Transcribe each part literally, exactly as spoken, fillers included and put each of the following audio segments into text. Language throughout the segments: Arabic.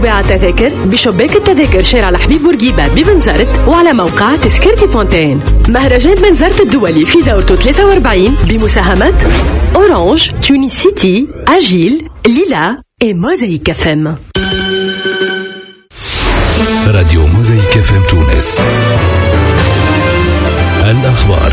وبيع التذاكر بشباك التذاكر شارع الحبيب بورقيبة ببنزرت وعلى موقع تذكرتي بونتين. مهرجان بنزرت الدولي في دورته ثلاثة وأربعين بمساهمة أورانج، تونس سيتي، أجيل، ليلا وموزايك اف ام. راديو موزايك اف ام تونس. الأخبار.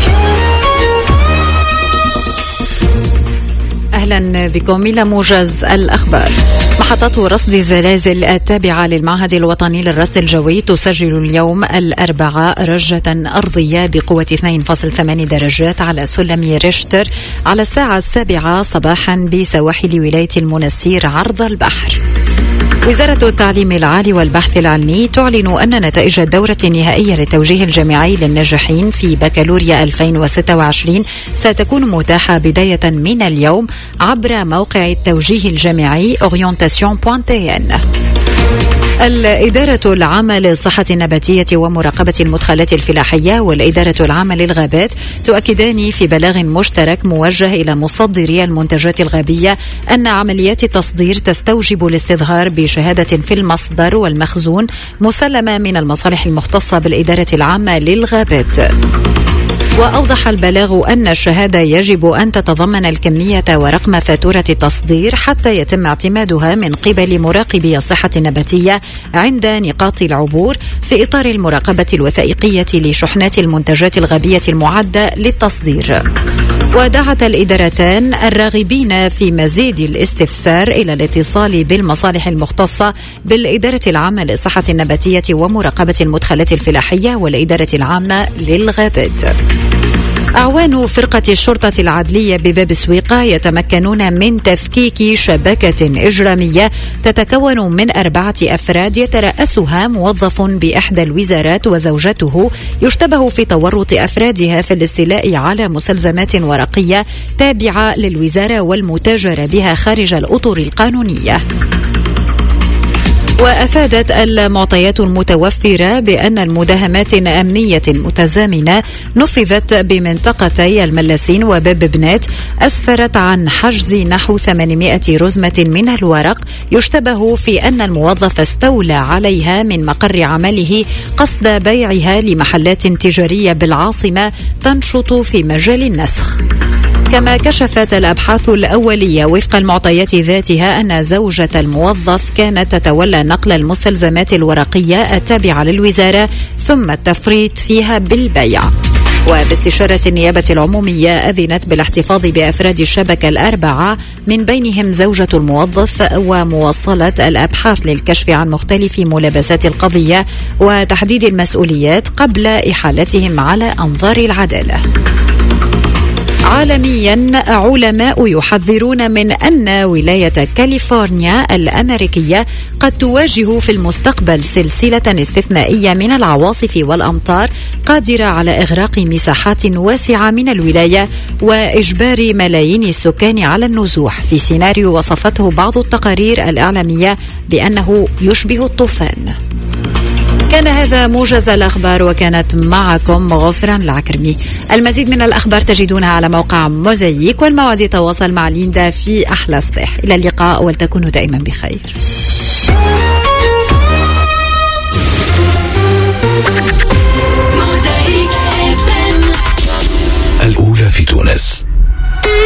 أهلا بكم إلى موجز الأخبار. محطة رصد الزلازل التابعة للمعهد الوطني للرصد الجوي تسجل اليوم الأربعاء رجة أرضية بقوة اثنين فاصلة ثمانية درجات على سلم ريشتر على الساعة السابعة صباحا بسواحل ولاية المنستير عرض البحر. وزارة التعليم العالي والبحث العلمي تعلن أن نتائج الدورة النهائية للتوجيه الجامعي للناجحين في بكالوريا ألفين وستة وعشرين ستكون متاحة بداية من اليوم عبر موقع التوجيه الجامعي أورينتاسيون دوت تي إن. الإدارة العامة للصحة النباتية ومراقبة المدخلات الفلاحية والإدارة العامة للغابات تؤكدان في بلاغ مشترك موجه إلى مصدري المنتجات الغابية أن عمليات التصدير تستوجب الاستظهار بشهادة في المصدر والمخزون مسلمة من المصالح المختصة بالإدارة العامة للغابات. وأوضح البلاغ أن الشهادة يجب أن تتضمن الكمية ورقم فاتورة التصدير حتى يتم اعتمادها من قبل مراقبي الصحة النباتية عند نقاط العبور في إطار المراقبة الوثائقية لشحنات المنتجات الغابية المعدة للتصدير. ودعت الإدارتان الراغبين في مزيد الاستفسار إلى الاتصال بالمصالح المختصة بالإدارة العامة للصحة النباتية ومراقبة المدخلات الفلاحية والإدارة العامة للغابات. أعوان فرقة الشرطة العدلية بباب سويقة يتمكنون من تفكيك شبكة إجرامية تتكون من أربعة أفراد يترأسها موظف بإحدى الوزارات وزوجته يشتبه في تورط أفرادها في الاستيلاء على مستلزمات ورقية تابعة للوزارة والمتاجرة بها خارج الأطر القانونية. وأفادت المعطيات المتوفرة بأن المداهمات أمنية متزامنة نفذت بمنطقتي الملسين وباب بنات أسفرت عن حجز نحو ثمانمائة رزمة من الورق يشتبه في أن الموظف استولى عليها من مقر عمله قصد بيعها لمحلات تجارية بالعاصمة تنشط في مجال النسخ. كما كشفت الأبحاث الأولية وفق المعطيات ذاتها أن زوجة الموظف كانت تتولى نقل المستلزمات الورقية التابعة للوزارة ثم التفريط فيها بالبيع. وباستشارة النيابة العمومية أذنت بالاحتفاظ بأفراد الشبكة الأربعة من بينهم زوجة الموظف ومواصلة الأبحاث للكشف عن مختلف ملابسات القضية وتحديد المسؤوليات قبل إحالتهم على أنظار العدالة. عالميا علماء يحذرون من أن ولاية كاليفورنيا الأمريكية قد تواجه في المستقبل سلسلة استثنائية من العواصف والأمطار قادرة على إغراق مساحات واسعة من الولاية وإجبار ملايين السكان على النزوح في سيناريو وصفته بعض التقارير الإعلامية بأنه يشبه الطوفان. كان هذا موجز الأخبار وكانت معكم غفران العكرمي. المزيد من الأخبار تجدونها على موقع موزايك والموعد تواصل مع ليندا في أحلى صباح. إلى اللقاء ولتكونوا دائما بخير. الأولى في تونس.